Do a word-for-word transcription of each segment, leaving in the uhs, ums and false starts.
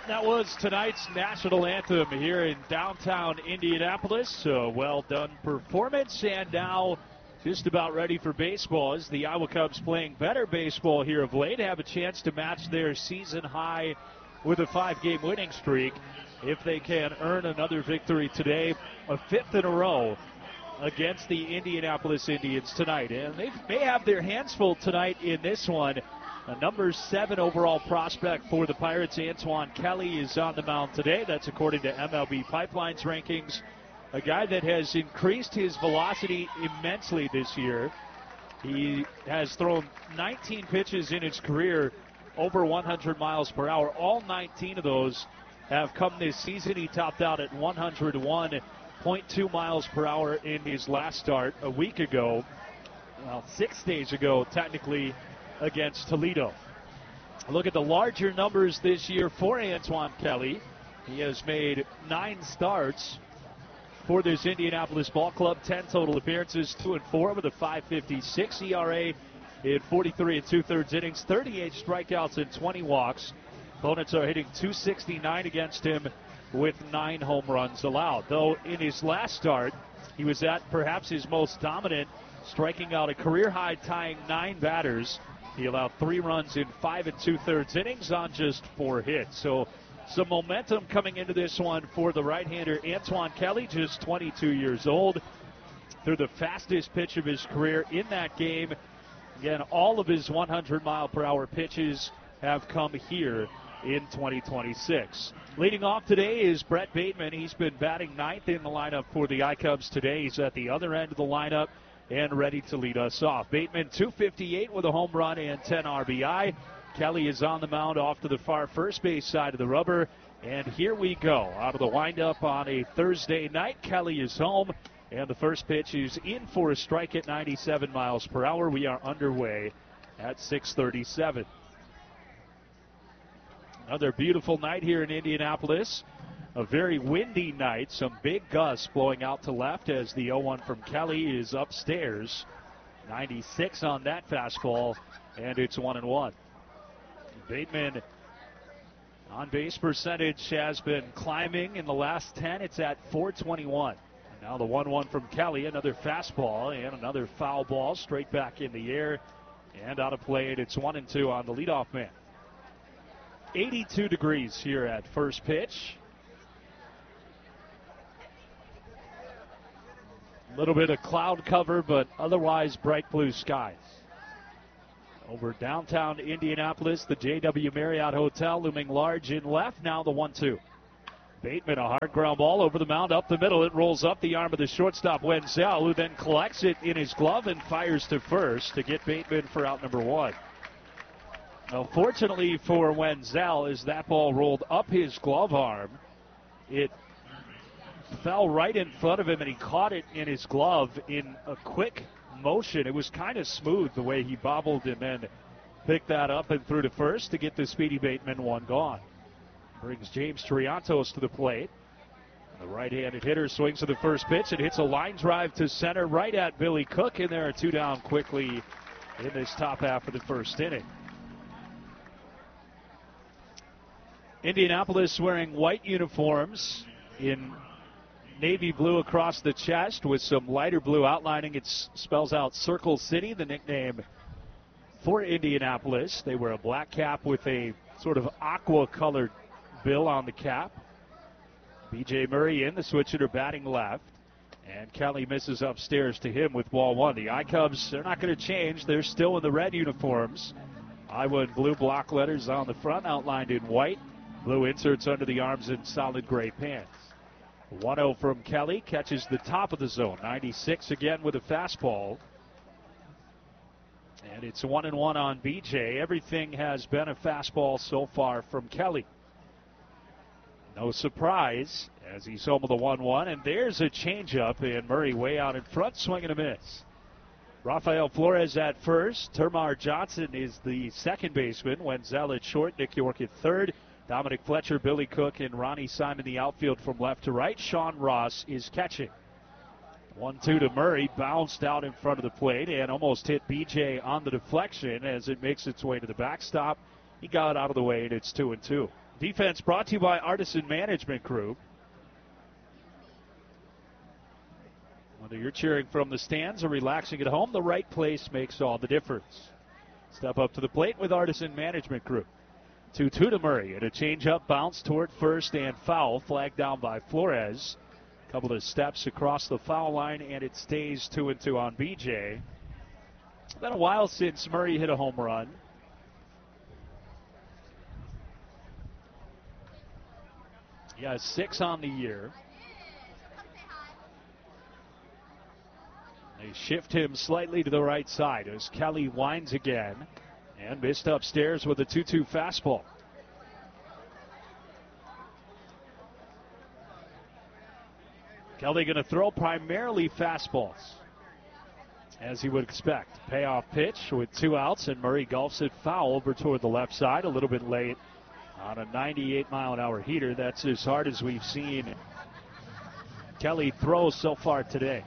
That was tonight's national anthem here in downtown Indianapolis. A well-done performance, and now just about ready for baseball as the Iowa Cubs, playing better baseball here of late, have a chance to match their season high with a five-game winning streak if they can earn another victory today, a fifth in a row against the Indianapolis Indians tonight. And they may have their hands full tonight in this one. A number seven overall prospect for the Pirates, Antoine Kelly, is on the mound today. That's according to M L B Pipeline's rankings. A guy that has increased his velocity immensely this year. He has thrown nineteen pitches in his career over one hundred miles per hour. All nineteen of those have come this season. He topped out at one hundred one point two miles per hour in his last start a week ago. Well, six days ago, technically, against Toledo. Look at the larger numbers this year for Antoine Kelly. He has made nine starts for this Indianapolis ball club, ten total appearances, two and four with a five fifty-six E R A in forty-three and two-thirds innings, thirty-eight strikeouts and twenty walks. Opponents are hitting two sixty-nine against him with nine home runs allowed. Though in his last start, he was at perhaps his most dominant, striking out a career-high tying nine batters. He allowed three runs in five and two-thirds innings on just four hits. So some momentum coming into this one for the right-hander Antoine Kelly, just twenty-two years old. Threw the fastest pitch of his career in that game. Again, all of his one hundred mile per hour pitches have come here in twenty twenty-six. Leading off today is Brett Bateman. He's been batting ninth in the lineup for the I-Cubs today. He's at the other end of the lineup and ready to lead us off. Bateman, two fifty-eight with a home run and ten R B I. Kelly is on the mound off to the far first base side of the rubber. And here we go. Out of the windup on a Thursday night, Kelly is home. And the first pitch is in for a strike at ninety-seven miles per hour. We are underway at six thirty-seven. Another beautiful night here in Indianapolis. A very windy night, some big gusts blowing out to left as the oh one from Kelly is upstairs. ninety-six on that fastball, and it's one and one. Bateman on base percentage has been climbing in the last ten. It's at four twenty-one. And now the one one from Kelly, another fastball and another foul ball straight back in the air and out of play. And it's one and two on the leadoff man. eighty-two degrees here at first pitch. A little bit of cloud cover, but otherwise bright blue skies. Over downtown Indianapolis, the J W Marriott Hotel looming large in left. Now the one two. Bateman, a hard ground ball over the mound, up the middle. It rolls up the arm of the shortstop, Wenzel, who then collects it in his glove and fires to first to get Bateman for out number one. Now, fortunately for Wenzel, as that ball rolled up his glove arm, it fell right in front of him, and he caught it in his glove in a quick motion. It was kind of smooth the way he bobbled and then picked that up and threw to first to get the speedy Bateman one gone. Brings James Triantos to the plate. The right-handed hitter swings to the first pitch and hits a line drive to center right at Billy Cook, and there are two down quickly in this top half of the first inning. Indianapolis wearing white uniforms in navy blue across the chest with some lighter blue outlining. It spells out Circle City, the nickname for Indianapolis. They wear a black cap with a sort of aqua-colored bill on the cap. B J Murray in, the switch hitter batting left. And Kelly misses upstairs to him with ball one. The I-Cubs, they're not going to change. They're still in the red uniforms. Iowa in blue block letters on the front, outlined in white. Blue inserts under the arms in solid gray pants. one oh from Kelly, catches the top of the zone. ninety-six again with a fastball. And it's one and one on B J. Everything has been a fastball so far from Kelly. No surprise as he's home with a one one. And there's a changeup, and Murray way out in front, swing and a miss. Rafael Flores at first. Termar Johnson is the second baseman. Wenzel at short. Nick York at third. Dominic Fletcher, Billy Cook, and Ronnie Simon the outfield from left to right. Sean Ross is catching. one two to Murray, bounced out in front of the plate and almost hit B J on the deflection as it makes its way to the backstop. He got out of the way, and it's two and two. Defense brought to you by Artisan Management Group. Whether you're cheering from the stands or relaxing at home, the right place makes all the difference. Step up to the plate with Artisan Management Group. two two to Murray, and a change-up bounce toward first and foul, flagged down by Flores. A couple of steps across the foul line, and it stays two and two on B J. It's been a while since Murray hit a home run. He has six on the year. They shift him slightly to the right side as Kelly winds again and missed upstairs with a two two fastball. Kelly going to throw primarily fastballs, as he would expect. Payoff pitch with two outs, and Murray golfs it foul over toward the left side a little bit late on a ninety-eight mile an hour heater. That's as hard as we've seen Kelly throw so far today.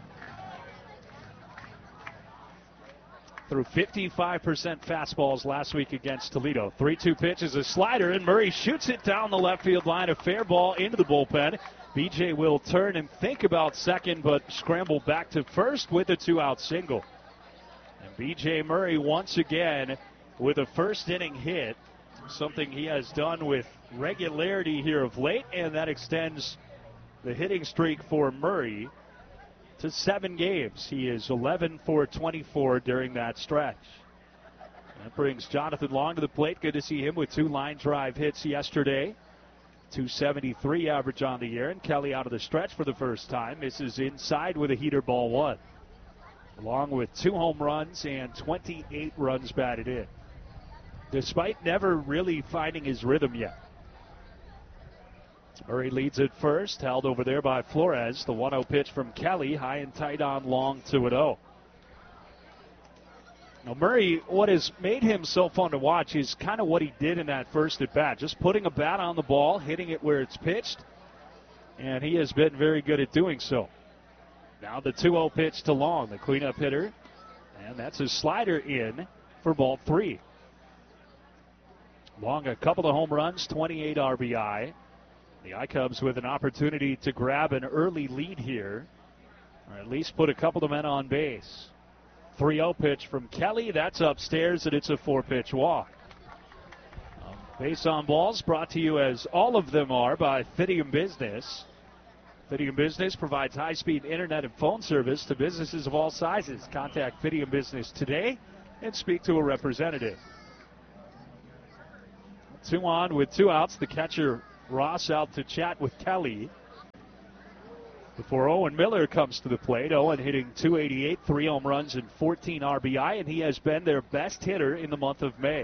Threw fifty-five percent fastballs last week against Toledo. three two pitch is a slider, and Murray shoots it down the left field line. A fair ball into the bullpen. B J will turn and think about second, but scramble back to first with a two-out single. And B J Murray once again with a first-inning hit, something he has done with regularity here of late, and that extends the hitting streak for Murray to seven games. He is eleven for twenty-four during that stretch. That brings Jonathan Long to the plate. Good to see him with two line drive hits yesterday. two seventy-three average on the year, and Kelly out of the stretch for the first time. Misses inside with a heater, ball one. Along with two home runs and twenty-eight runs batted in, despite never really finding his rhythm yet. Murray leads at first, held over there by Flores. The one oh pitch from Kelly, high and tight on Long, two and oh. Now Murray, what has made him so fun to watch is kind of what he did in that first at bat. Just putting a bat on the ball, hitting it where it's pitched, and he has been very good at doing so. Now the two oh pitch to Long, the cleanup hitter, and that's his slider in for ball three. Long, a couple of home runs, twenty-eight R B I. The I-Cubs with an opportunity to grab an early lead here, or at least put a couple of men on base. three oh pitch from Kelly. That's upstairs, and it's a four-pitch walk. Um, base on balls brought to you, as all of them are, by Fidium Business. Fidium Business provides high-speed internet and phone service to businesses of all sizes. Contact Fidium Business today and speak to a representative. Two on with two outs. The catcher Ross out to chat with Kelly before Owen Miller comes to the plate. Owen hitting two eighty-eight, three home runs and fourteen R B I, and he has been their best hitter in the month of May.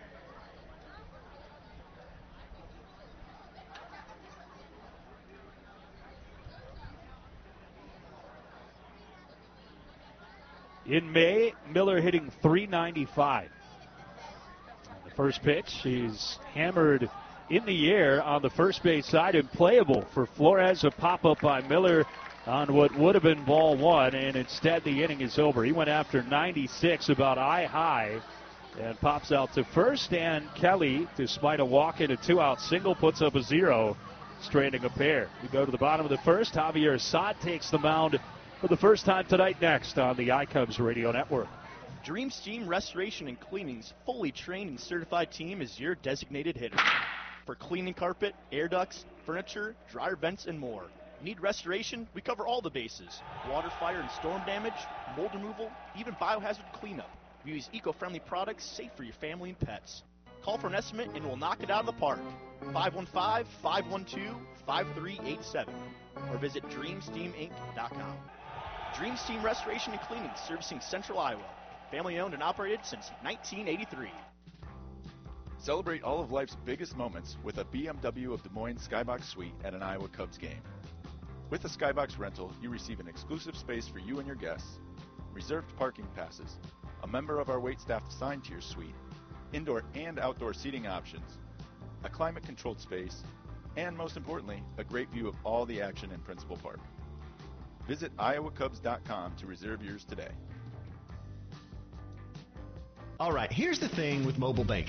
In May, Miller hitting three ninety-five. The first pitch, he's hammered in the air on the first base side and playable for Flores. A pop-up by Miller on what would have been ball one, and instead the inning is over. He went after ninety-six about eye high and pops out to first, and Kelly, despite a walk and a two-out single, puts up a zero, stranding a pair. We go to the bottom of the first. Javier Assad takes the mound for the first time tonight, next on the I-Cubs Radio Network. Dream Steam Restoration and Cleaning's fully trained and certified team is your designated hitter. For cleaning carpet, air ducts, furniture, dryer vents, and more. Need restoration? We cover all the bases. Water, fire, and storm damage, mold removal, even biohazard cleanup. We use eco-friendly products safe for your family and pets. Call for an estimate and we'll knock it out of the park. five one five, five one two, five three eight seven or visit dream steam inc dot com. Dream Steam Restoration and Cleaning, servicing Central Iowa. Family owned and operated since nineteen eighty-three. Celebrate all of life's biggest moments with a B M W of Des Moines Skybox Suite at an Iowa Cubs game. With the Skybox rental, you receive an exclusive space for you and your guests, reserved parking passes, a member of our waitstaff assigned to your suite, indoor and outdoor seating options, a climate-controlled space, and most importantly, a great view of all the action in Principal Park. Visit iowa cubs dot com to reserve yours today. All right, here's the thing with mobile banking.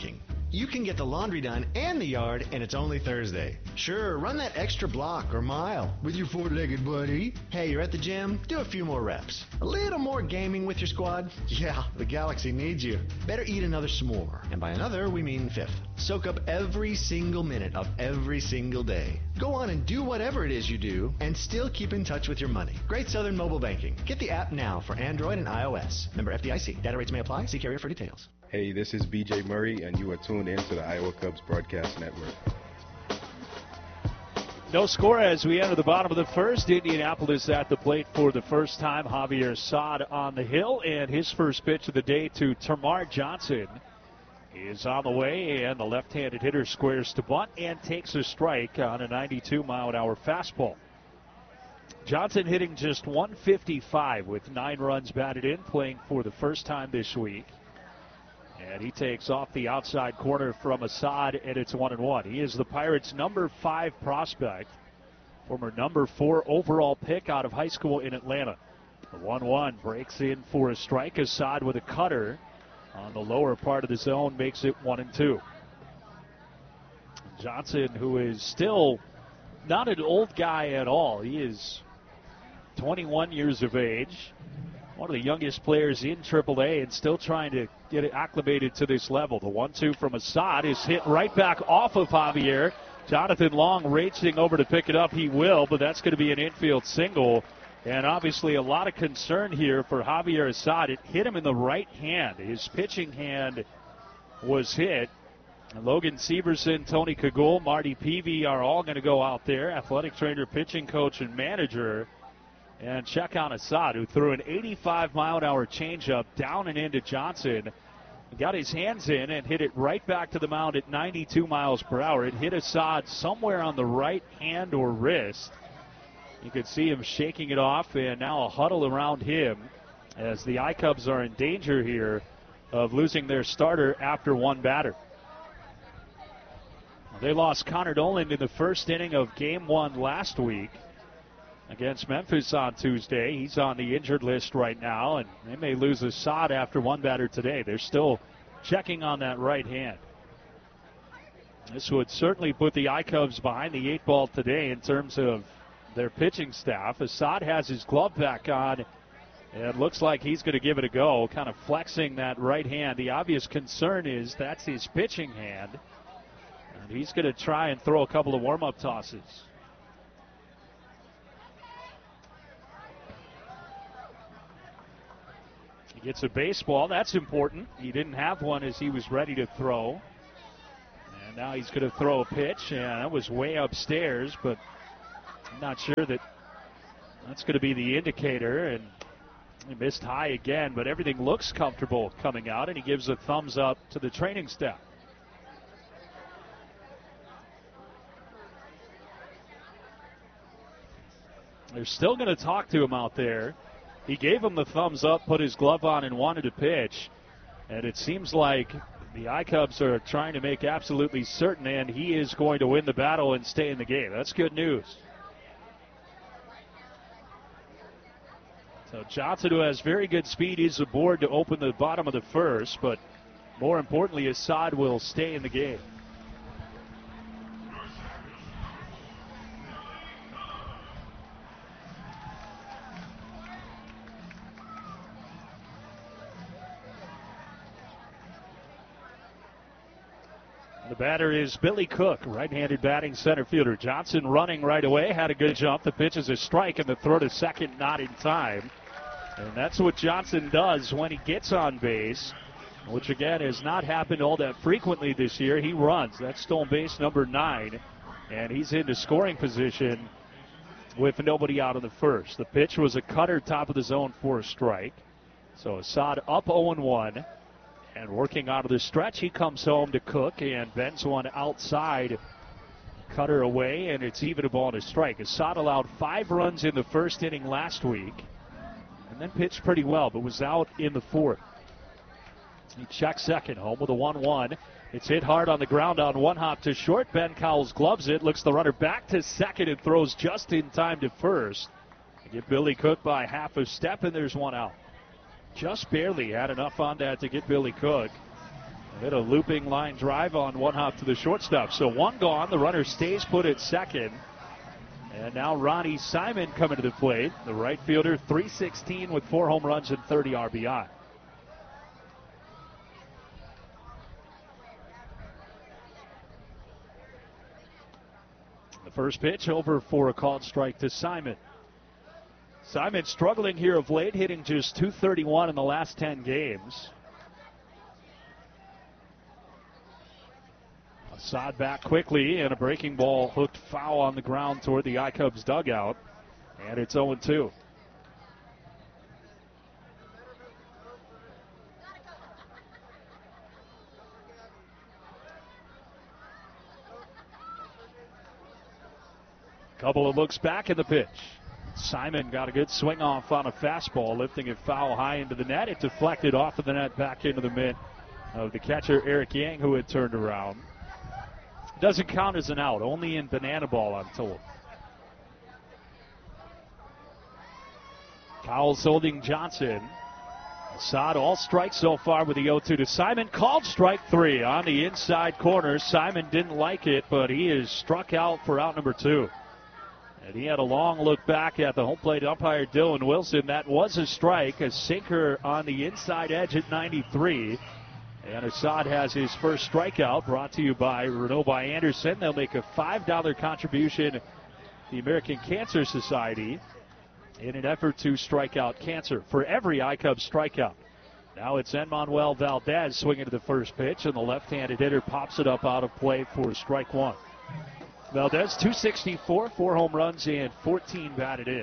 You can get the laundry done and the yard, and it's only Thursday. Sure, run that extra block or mile with your four-legged buddy. Hey, you're at the gym? Do a few more reps. A little more gaming with your squad? Yeah, the Galaxy needs you. Better eat another s'more. And by another, we mean fifth. Soak up every single minute of every single day. Go on and do whatever it is you do, and still keep in touch with your money. Great Southern Mobile Banking. Get the app now for Android and iOS. Member F D I C. Data rates may apply. See carrier for details. Hey, this is B J Murray, and you are tuned in to the Iowa Cubs Broadcast Network. No score as we enter the bottom of the first. Indianapolis at the plate for the first time. Javier Saad on the hill, and his first pitch of the day to Termarr Johnson is on the way, and the left-handed hitter squares to bunt and takes a strike on a ninety-two mile an hour fastball. Johnson hitting just one fifty-five with nine runs batted in, playing for the first time this week. And he takes off the outside corner from Assad, and it's one and one. He is the Pirates' number five prospect, former number four overall pick out of high school in Atlanta. The one one breaks in for a strike. Assad with a cutter on the lower part of the zone makes it one and two. Johnson, who is still not an old guy at all. He is twenty-one years of age. One of the youngest players in triple A and still trying to get it acclimated to this level. The one two from Assad is hit right back off of Javier. Jonathan Long racing over to pick it up. He will, but that's going to be an infield single. And obviously a lot of concern here for Javier Assad. It hit him in the right hand. His pitching hand was hit. And Logan Severson, Tony Kagul, Marty Peavy are all going to go out there. Athletic trainer, pitching coach, and manager. And check on Assad, who threw an eighty-five mile an hour changeup down and into Johnson. Got his hands in and hit it right back to the mound at ninety-two miles per hour. It hit Assad somewhere on the right hand or wrist. You could see him shaking it off, and now a huddle around him as the I-Cubs are in danger here of losing their starter after one batter. They lost Connor Noland in the first inning of game one last week against Memphis on Tuesday. He's on the injured list right now, and they may lose Assad after one batter today. They're still checking on that right hand. This would certainly put the I-Cubs behind the eight ball today in terms of their pitching staff. Assad has his glove back on, and it looks like he's going to give it a go, kind of flexing that right hand. The obvious concern is that's his pitching hand, and he's going to try and throw a couple of warm-up tosses. He gets a baseball. That's important. He didn't have one as he was ready to throw. And now he's going to throw a pitch, and that was way upstairs, but I'm not sure that that's going to be the indicator. And he missed high again, but everything looks comfortable coming out, and he gives a thumbs up to the training staff. They're still going to talk to him out there. He gave him the thumbs up, put his glove on, and wanted to pitch. And it seems like the I-Cubs are trying to make absolutely certain, and he is going to win the battle and stay in the game. That's good news. So Johnson, who has very good speed, is aboard to open the bottom of the first, but more importantly, Assad will stay in the game. The batter is Billy Cook, right-handed batting center fielder. Johnson running right away, had a good jump. The pitch is a strike, and the throw to second not in time. And that's what Johnson does when he gets on base, which again has not happened all that frequently this year. He runs. That's stolen base number nine, and he's into scoring position with nobody out of the first. The pitch was a cutter, top of the zone for a strike. So Assad up oh and one. And working out of the stretch, he comes home to Cook and bends one outside. Cutter away, and it's even a ball and a strike. Assad allowed five runs in the first inning last week, and then pitched pretty well, but was out in the fourth. He checks second, home with a one one. It's hit hard on the ground on one hop to short. Ben Cowles gloves it, looks the runner back to second, and throws just in time to first. They get Billy Cook by half a step, and there's one out. Just barely had enough on that to get Billy Cook. Hit a looping line drive on one hop to the shortstop. So one gone. The runner stays put at second. And now Ronnie Simon coming to the plate. The right fielder, three sixteen with four home runs and thirty R B I. The first pitch over for a called strike to Simon. Simon struggling here of late, hitting just two thirty-one in the last ten games. Assad back quickly, and a breaking ball hooked foul on the ground toward the iCubs dugout. And it's oh two. Couple of looks back in the pitch. Simon got a good swing off on a fastball, lifting it foul high into the net. It deflected off of the net back into the mitt of the catcher, Eric Yang, who had turned around. Doesn't count as an out, only in banana ball, I'm told. Cowles holding Johnson. Assad all strikes so far with the oh two to Simon. Called strike three on the inside corner. Simon didn't like it, but he is struck out for out number two. And he had a long look back at the home plate umpire, Dylan Wilson. That was a strike, a sinker on the inside edge at ninety-three. And Assad has his first strikeout, brought to you by Renault by Anderson. They'll make a five dollar contribution to the American Cancer Society in an effort to strike out cancer for every iCubs strikeout. Now it's Enmanuel Valdez swinging to the first pitch, and the left-handed hitter pops it up out of play for strike one. Valdez, two sixty-four, four home runs, and fourteen batted in.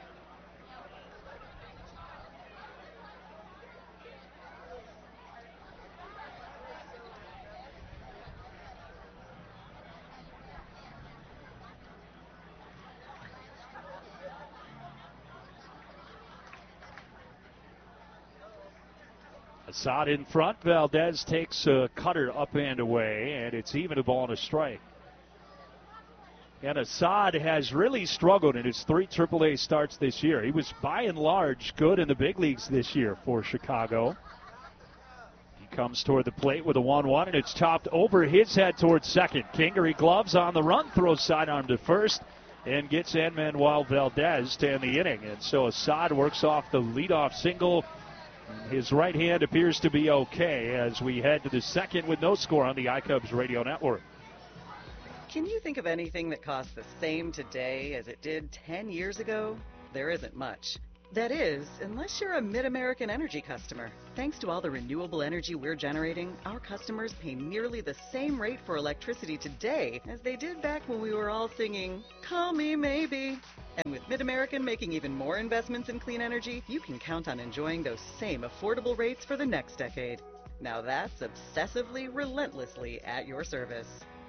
Assad in front. Valdez takes a cutter up and away, and it's even a ball and a strike. And Assad has really struggled in his three triple A starts this year. He was by and large good in the big leagues this year for Chicago. He comes toward the plate with a one one, and it's chopped over his head towards second. Kingery gloves on the run, throws sidearm to first, and gets Enmanuel Valdez to end the inning. And so Assad works off the leadoff single. His right hand appears to be okay as we head to the second with no score on the iCubs radio network. Can you think of anything that costs the same today as it did ten years ago? There isn't much. That is, unless you're a Mid-American Energy customer. Thanks to all the renewable energy we're generating, our customers pay nearly the same rate for electricity today as they did back when we were all singing, "Call Me Maybe." And with Mid-American making even more investments in clean energy, you can count on enjoying those same affordable rates for the next decade. Now that's obsessively, relentlessly at your service.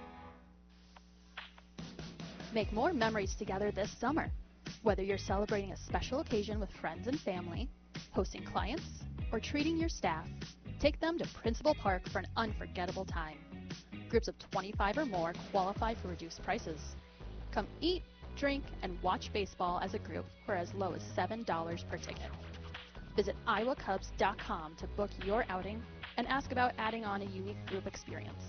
Make more memories together this summer. Whether you're celebrating a special occasion with friends and family, hosting clients, or treating your staff, take them to Principal Park for an unforgettable time. Groups of twenty-five or more qualify for reduced prices. Come eat, drink, and watch baseball as a group for as low as seven dollars per ticket. Visit iowa cubs dot com to book your outing and ask about adding on a unique group experience.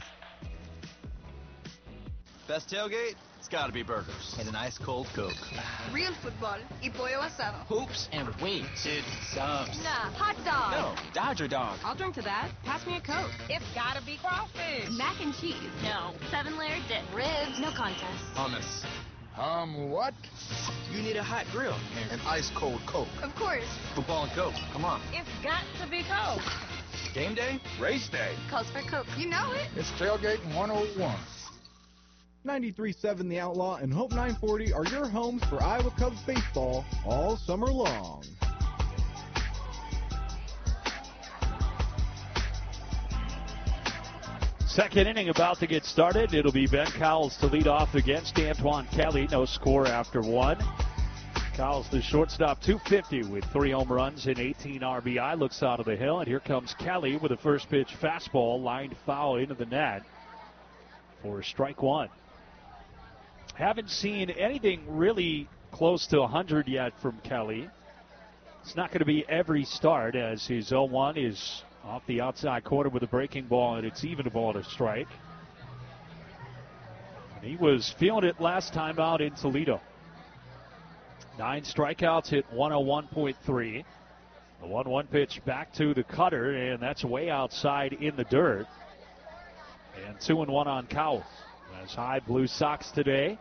Best tailgate? It's gotta be burgers. And an ice-cold Coke. Real football y pollo asado. Hoops and wings. Dude, subs. Nah, hot dog. No, Dodger dog. I'll drink to that. Pass me a Coke. It's gotta be crawfish. Mac and cheese. No. Seven-layer dip. Ribs. No contest. Hummus. Um, what? You need a hot grill. An ice-cold Coke. Of course. Football and Coke. Come on. It's got to be Coke. Game day? Race day. Calls for Coke. You know it. It's Tailgate one oh one. ninety-three point seven The Outlaw and Hope nine forty are your homes for Iowa Cubs baseball all summer long. Second inning about to get started. It'll be Ben Cowles to lead off against Antoine Kelly. No score after one. Cowles, the shortstop, two fifty with three home runs and eighteen R B I. Looks out of the hill, and here comes Kelly with a first pitch fastball lined foul into the net for strike one. Haven't seen anything really close to one hundred yet from Kelly. It's not going to be every start, as his oh one is Off the outside corner with a breaking ball, and it's even a ball to strike. And he was feeling it last time out in Toledo. Nine strikeouts, hit one oh one point three. The one one pitch back to the cutter, and that's way outside in the dirt. And two and one on Cowles. That's high blue socks today.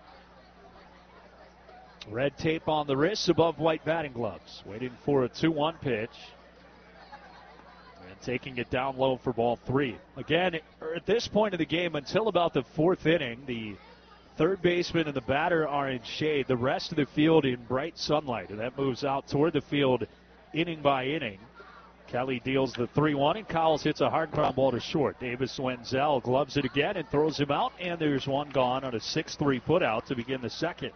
Red tape on the wrists above white batting gloves. Waiting for a two one pitch. And taking it down low for ball three. Again, at this point of the game, until about the fourth inning, the third baseman and the batter are in shade. The rest of the field in bright sunlight. And that moves out toward the field inning by inning. Kelly deals the three one, and Cowles hits a hard ground ball to short. Davis Wenzel gloves it again and throws him out, and there's one gone on a six three putout to begin the second.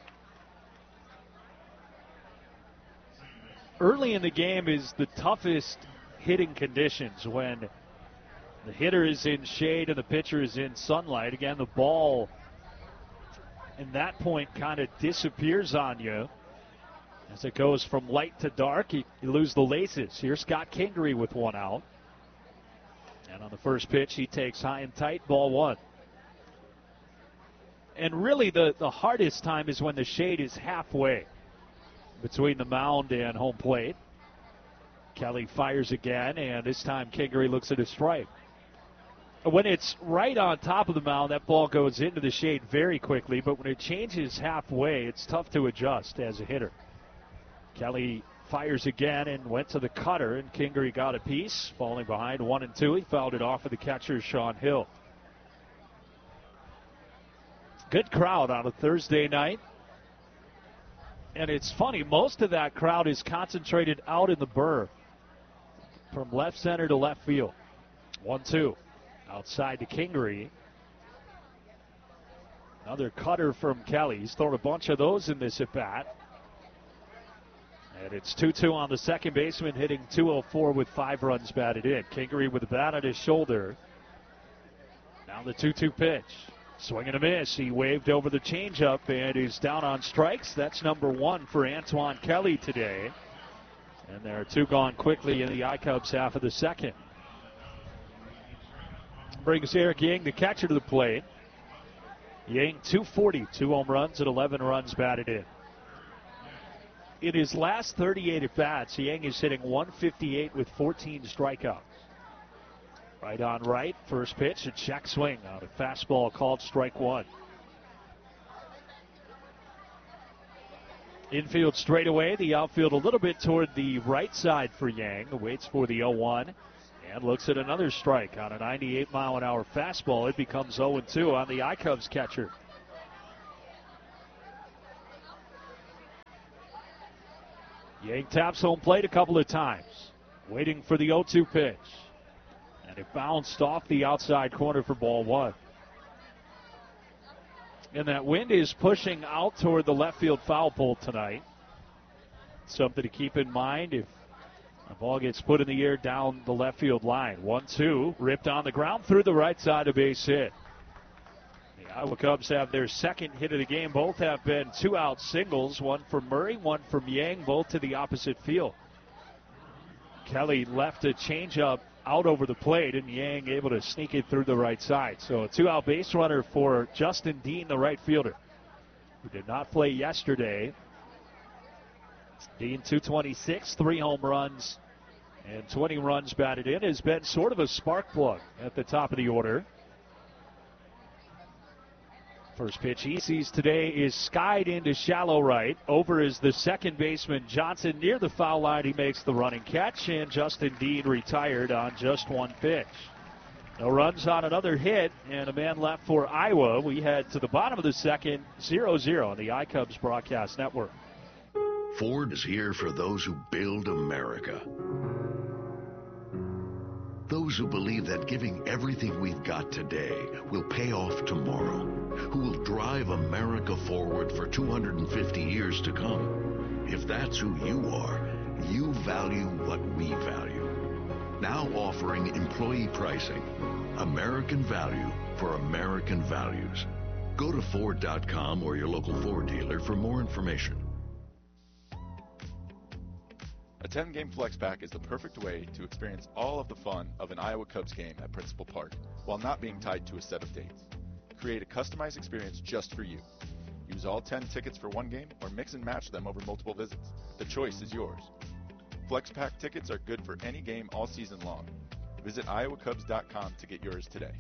Early in the game is the toughest hitting conditions when the hitter is in shade and the pitcher is in sunlight. Again, the ball at that point kind of disappears on you. As it goes from light to dark, you, you lose the laces. Here's Scott Kingery with one out. And on the first pitch, he takes high and tight, ball one. And really the, the hardest time is when the shade is halfway between the mound and home plate. Kelly fires again, and this time Kingery looks at a strike. When it's right on top of the mound, that ball goes into the shade very quickly, but when it changes halfway, it's tough to adjust as a hitter. Kelly fires again and went to the cutter, and Kingery got a piece, falling behind one and two. He fouled it off of the catcher, Sean Hill. Good crowd on a Thursday night. And it's funny, most of that crowd is concentrated out in the burr from left center to left field. one two. Outside to Kingery. Another cutter from Kelly. He's thrown a bunch of those in this at-bat. And it's two two on the second baseman, hitting two oh four with five runs batted in. Kingery with the bat on his shoulder. Now the two two pitch. Swing and a miss. He waved over the changeup and is down on strikes. That's number one for Antoine Kelly today. And there are two gone quickly in the I-Cubs half of the second. Brings Eric Yang, the catcher, to the plate. Yang, two forty, two home runs and eleven runs batted in. In his last thirty-eight at-bats, Yang is hitting one fifty-eight with fourteen strikeouts. Right on right, first pitch, a check swing on a fastball called strike one. Infield straightaway, the outfield a little bit toward the right side for Yang. Waits for the oh one and looks at another strike on a ninety-eight mile an hour fastball. It becomes oh and two on the I-Cubs catcher. Yang taps home plate a couple of times, waiting for the oh two pitch. And it bounced off the outside corner for ball one. And that wind is pushing out toward the left field foul pole tonight. Something to keep in mind if the ball gets put in the air down the left field line. one two, ripped on the ground through the right side, a base hit. The Iowa Cubs have their second hit of the game. Both have been two-out singles, one from Murray, one from Yang, both to the opposite field. Kelly left a changeup out over the plate, and Yang able to sneak it through the right side. So a two-out base runner for Justin Dean, the right fielder, who did not play yesterday. Dean, two twenty-six, three home runs, and twenty runs batted in, has been sort of a spark plug at the top of the order. First pitch he sees today is skied into shallow right. Over is the second baseman Johnson. Near the foul line, he makes the running catch, and Justin Dean retired on just one pitch. No runs on another hit, and a man left for Iowa. We head to the bottom of the second, zero zero on the I-Cubs broadcast network. Ford is here for those who build America. Those who believe that giving everything we've got today will pay off tomorrow, who will drive America forward for two hundred fifty years to come. If that's who you are, you value what we value. Now offering employee pricing, American value for American values. Go to Ford dot com or your local Ford dealer for more information. A ten-game flex pack is the perfect way to experience all of the fun of an Iowa Cubs game at Principal Park while not being tied to a set of dates. Create a customized experience just for you. Use all ten tickets for one game or mix and match them over multiple visits. The choice is yours. Flex pack tickets are good for any game all season long. Visit iowa cubs dot com to get yours today.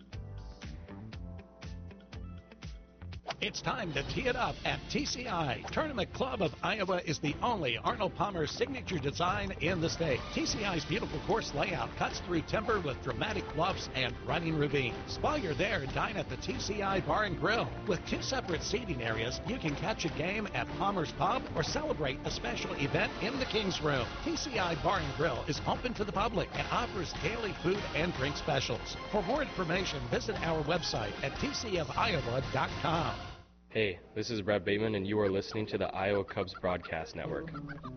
It's time to tee it up at T C I. Tournament Club of Iowa is the only Arnold Palmer signature design in the state. T C I's beautiful course layout cuts through timber with dramatic bluffs and running ravines. While you're there, dine at the T C I Bar and Grill. With two separate seating areas, you can catch a game at Palmer's Pub or celebrate a special event in the King's Room. T C I Bar and Grill is open to the public and offers daily food and drink specials. For more information, visit our website at t c f iowa dot com. Hey, this is Brett Bateman, and you are listening to the Iowa Cubs Broadcast Network.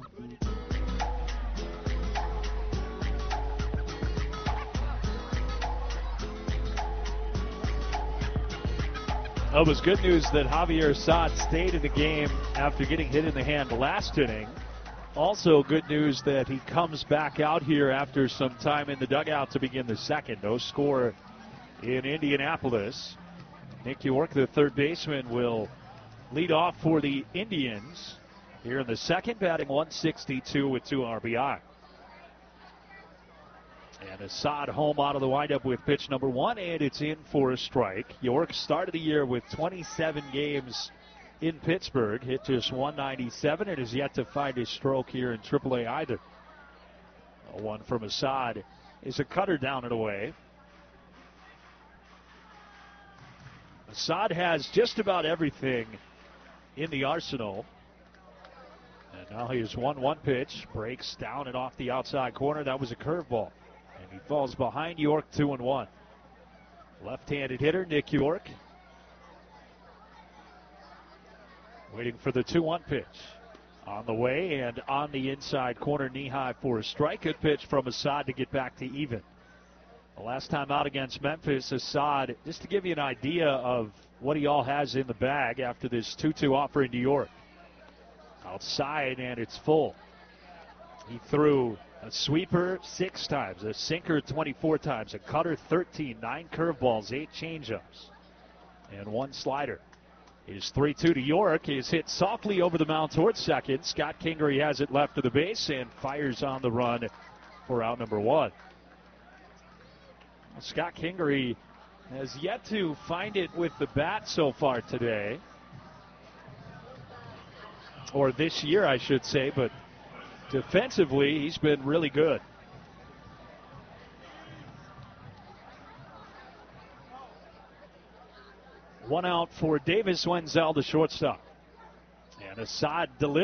It was good news that Javier Assad stayed in the game after getting hit in the hand last inning. Also good news that he comes back out here after some time in the dugout to begin the second. No score in Indianapolis. Nick York, the third baseman, will lead off for the Indians here in the second, batting one sixty-two with two R B I. And Assad home out of the windup with pitch number one, and it's in for a strike. York started the year with twenty-seven games in Pittsburgh, hit just one ninety-seven, and has yet to find his stroke here in triple A either. A one from Assad is a cutter down and away. Assad has just about everything in the arsenal. And now here's one one pitch. Breaks down and off the outside corner. That was a curveball. And he falls behind York two and one. Left-handed hitter Nick York. Waiting for the two one pitch. On the way and on the inside corner, knee high for a strike. Good pitch from Assad to get back to even. The last time out against Memphis, Assad, just to give you an idea of what he all has in the bag after this two two offer in New York. Outside, and it's full. He threw a sweeper six times, a sinker twenty-four times, a cutter thirteen, nine curveballs, eight changeups, and one slider. His three two to York is hit softly over the mound towards second. Scott Kingery has it left of the base and fires on the run for out number one. Scott Kingery has yet to find it with the bat so far today. Or this year, I should say, but defensively, he's been really good. One out for Davis Wenzel, the shortstop. And Assad delivers.